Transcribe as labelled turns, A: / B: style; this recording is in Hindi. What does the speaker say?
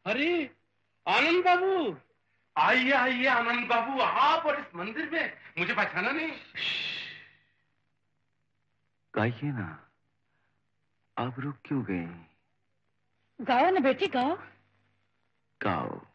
A: अरे आनंद बाबू।
B: आइए आइए आनंद बाबू, आप और इस मंदिर में मुझे पहचाना नहीं?
C: गाइए ना, आप रुक क्यों गए?
D: गाओ ना बेटी गाओ।
C: गाओ।